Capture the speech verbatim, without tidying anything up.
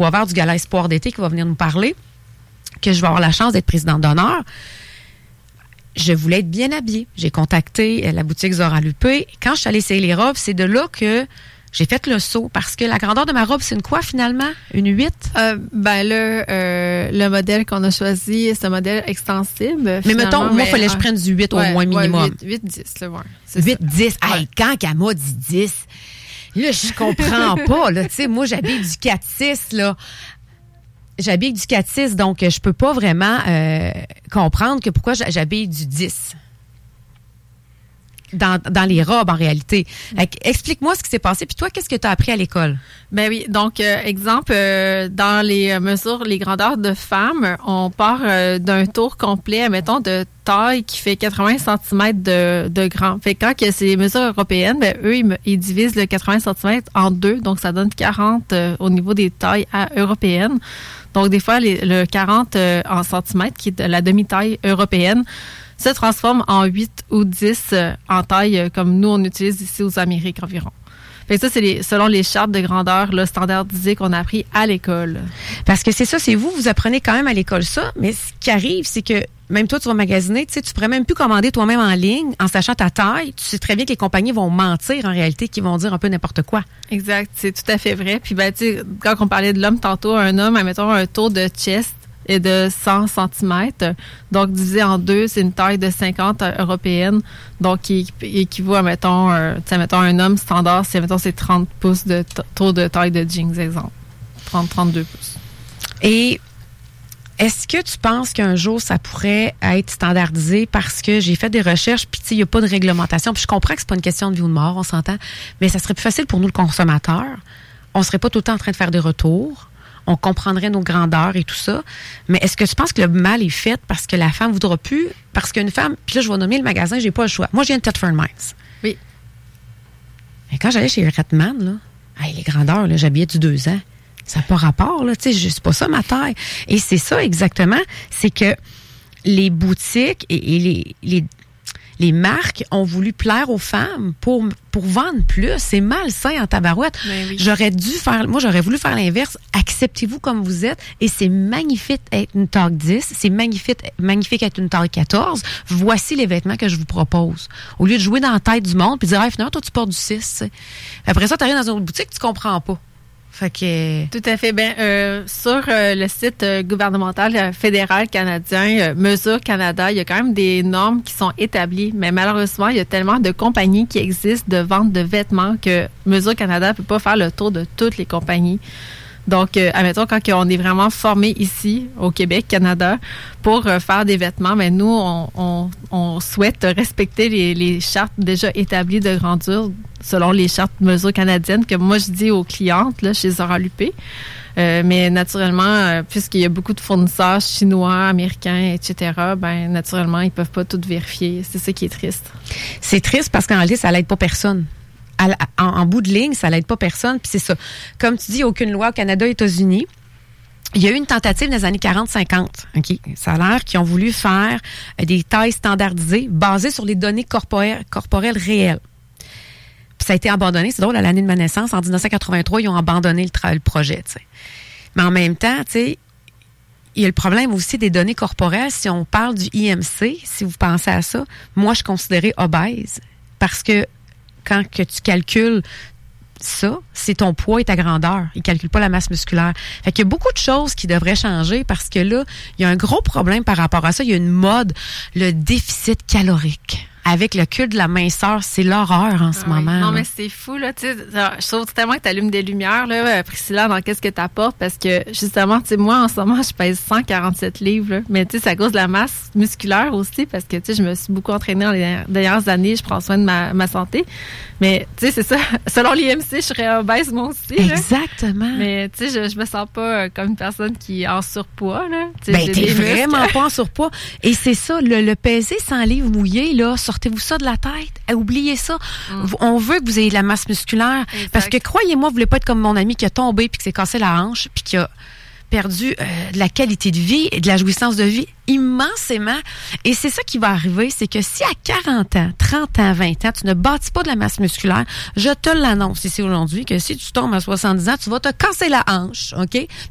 Boisvert du Gala Espoir d'été qui va venir nous parler, que je vais avoir la chance d'être présidente d'honneur. Je voulais être bien habillée. J'ai contacté la boutique Zora Lupe. Quand je suis allée essayer les robes, c'est de là que j'ai fait le saut parce que la grandeur de ma robe, c'est une quoi finalement? Une huit? Euh, ben là, euh, le modèle qu'on a choisi, c'est un modèle extensible. Mais mettons, moi, il fallait que je prenne du huit ouais, au moins minimum. Ouais, huit dix, là, ouais. huit dix. Hey, quand qu'elle m'a dit dix, là, je comprends pas, là. Tu sais, moi, j'habille du quatre six, là. J'habille du quatre six, donc je peux pas vraiment euh, comprendre que pourquoi j'habille du dix. Dans, dans les robes, en réalité. Explique-moi ce qui s'est passé. Puis toi, qu'est-ce que tu as appris à l'école? Ben oui. Donc, euh, exemple, euh, dans les mesures, les grandeurs de femmes, on part euh, d'un tour complet, admettons, de taille qui fait quatre-vingts centimètres de, de grand. Fait que quand que c'est les mesures européennes, ben eux, ils, ils divisent le quatre-vingts centimètres en deux. Donc, ça donne quarante euh, au niveau des tailles à, européennes. Donc, des fois, les, le quarante euh, en centimètres, qui est la demi-taille européenne, se transforme en huit ou dix euh, en taille euh, comme nous, on utilise ici aux Amériques environ. Fait que ça, c'est les, selon les chartes de grandeur là, standardisées qu'on a appris à l'école. Parce que c'est ça, c'est vous, vous apprenez quand même à l'école ça, mais ce qui arrive, c'est que même toi, tu vas magasiner, tu sais, tu pourrais même plus commander toi-même en ligne en sachant ta taille. Tu sais très bien que les compagnies vont mentir en réalité, qu'ils vont dire un peu n'importe quoi. Exact, c'est tout à fait vrai. Puis ben, tu sais, quand on parlait de l'homme tantôt, un homme, admettons, un tour de chest est de cent centimètres. Donc, divisé en deux, c'est une taille de cinquante européenne. Donc, qui équivaut à, mettons, euh, mettons un homme standard, c'est, mettons, c'est trente pouces de t- tour de taille de jeans, exemple. trente à trente-deux pouces. Et est-ce que tu penses qu'un jour, ça pourrait être standardisé? Parce que j'ai fait des recherches, puis tu sais, il n'y a pas de réglementation. Puis je comprends que c'est pas une question de vie ou de mort, on s'entend. Mais ça serait plus facile pour nous, le consommateur. On serait pas tout le temps en train de faire des retours. On comprendrait nos grandeurs et tout ça. Mais est-ce que tu penses que le mal est fait parce que la femme voudra plus? Parce qu'une femme, puis là, je vais nommer le magasin, j'ai pas le choix. Moi, je viens de Thetford Mines. Oui. Et quand j'allais chez Redman, là, hey, les grandeurs, là, j'habillais du deux ans. Ça n'a pas rapport, là. Tu sais, c'est pas ça ma taille. Et c'est ça exactement. C'est que les boutiques et, et les, les, les marques ont voulu plaire aux femmes pour, pour vendre plus. C'est malsain en tabarouette. Oui. J'aurais dû faire, moi, j'aurais voulu faire l'inverse. Acceptez-vous comme vous êtes. Et c'est magnifique être une taille dix. C'est magnifique, magnifique être une taille quatorze. Voici les vêtements que je vous propose. Au lieu de jouer dans la tête du monde puis de dire, hey, finalement, toi, tu portes du six. T'sais. Après ça, tu arrives dans une autre boutique, tu comprends pas. Fait que... Tout à fait. Ben, euh, sur euh, le site euh, gouvernemental euh, fédéral canadien, euh, Mesure Canada, il y a quand même des normes qui sont établies. Mais malheureusement, il y a tellement de compagnies qui existent de vente de vêtements que Mesure Canada ne peut pas faire le tour de toutes les compagnies. Donc, euh, admettons, quand on est vraiment formé ici, au Québec, Canada, pour euh, faire des vêtements, mais nous, on, on, on souhaite respecter les, les chartes déjà établies de grandeur selon les chartes mesures canadiennes que moi, je dis aux clientes là, chez Zora Lupe. Euh, mais naturellement, euh, puisqu'il y a beaucoup de fournisseurs chinois, américains, et cetera, ben naturellement, ils peuvent pas tout vérifier. C'est ça qui est triste. C'est triste parce qu'en réalité, ça l'aide pas personne. En, en bout de ligne, ça l'aide pas personne. Puis c'est ça. Comme tu dis, aucune loi au Canada, États-Unis. Il y a eu une tentative dans les années quarante cinquante. OK? Ça a l'air qu'ils ont voulu faire des tailles standardisées basées sur les données corporelles, corporelles réelles. Puis ça a été abandonné. C'est drôle, à l'année de ma naissance, en dix-neuf cent quatre-vingt-trois, ils ont abandonné le, tra- le projet. T'sais. Mais en même temps, tu sais, il y a le problème aussi des données corporelles. Si on parle du I M C, si vous pensez à ça, moi, je suis considérée obèse parce que quand que tu calcules ça, c'est ton poids et ta grandeur. Ils ne calculent pas la masse musculaire. Fait qu'il y a beaucoup de choses qui devraient changer parce que là, il y a un gros problème par rapport à ça. Il y a une mode, le déficit calorique. Avec le culte de la minceur, c'est l'horreur en ce ah moment. Oui. Non, là. mais c'est fou, là. Tu sais, je trouve tellement que tu allumes des lumières, là, Priscilla, dans qu'est-ce que tu apportes, parce que, justement, tu sais, moi, en ce moment, je pèse cent quarante-sept livres, là. Mais, tu sais, c'est à cause de la masse musculaire aussi, parce que, tu sais, je me suis beaucoup entraînée dans les dernières années, je prends soin de ma, ma santé. Mais, tu sais, c'est ça. Selon l'I M C, je serais obèse, moi aussi. Là. Exactement. Mais, tu sais, je, je me sens pas comme une personne qui est en surpoids, là. Tu sais, ben, t'es vraiment pas en surpoids. Et c'est ça, le, le peser sans livre mouillé, là, sortez-vous ça de la tête. Oubliez ça. Mm. On veut que vous ayez de la masse musculaire. Exact. Parce que, croyez-moi, vous voulez pas être comme mon ami qui a tombé puis qui s'est cassé la hanche puis qui a perdu euh, de la qualité de vie et de la jouissance de vie immensément. Et c'est ça qui va arriver, c'est que si à quarante ans, trente ans, vingt ans, tu ne bâtis pas de la masse musculaire, je te l'annonce ici aujourd'hui que si tu tombes à soixante-dix ans, tu vas te casser la hanche, OK?